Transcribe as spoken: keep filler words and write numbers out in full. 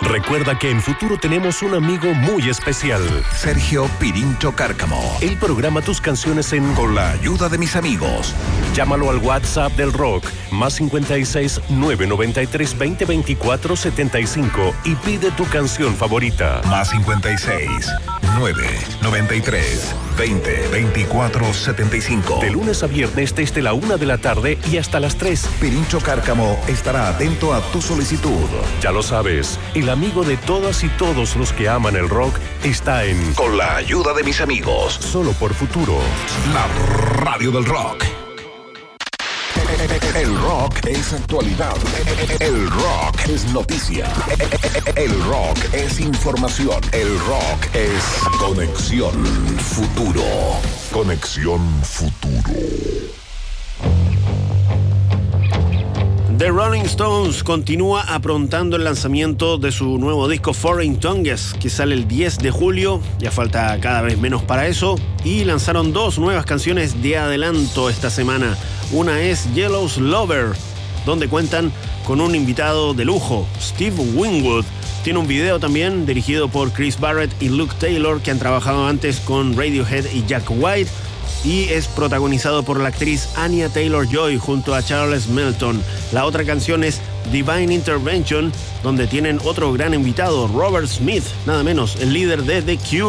Recuerda que en Futuro tenemos un amigo muy especial. Sergio Pirincho Cárcamo. Él programa tus canciones en Con la ayuda de mis amigos. Llámalo al WhatsApp del rock, más cincuenta y seis, nueve noventa y tres, veinte, veinticuatro, setenta y cinco y pide tu canción favorita. Más cincuenta y seis, nueve noventa y tres, veinte, veinticuatro, setenta y cinco. De lunes a viernes desde la una de la tarde y hasta las tres. Pirincho Cárcamo estará atento a tu solicitud. Ya lo sabes, el amigo de todas y todos los que aman el rock está en Con la ayuda de mis amigos. Solo por Futuro. La radio del rock. El rock es actualidad. El rock es noticia. El rock es información. El rock es Conexión Futuro. Conexión Futuro. The Rolling Stones continúa aprontando el lanzamiento de su nuevo disco Foreign Tongues, que sale el diez de julio. Ya falta cada vez menos para eso. Y lanzaron dos nuevas canciones de adelanto esta semana. Una es Yellow's Lover, donde cuentan con un invitado de lujo, Steve Winwood. Tiene un video también dirigido por Chris Barrett y Luke Taylor, que han trabajado antes con Radiohead y Jack White. Y es protagonizado por la actriz Anya Taylor-Joy junto a Charles Melton. La otra canción es Divine Intervention, donde tienen otro gran invitado, Robert Smith, nada menos, el líder de The Cure.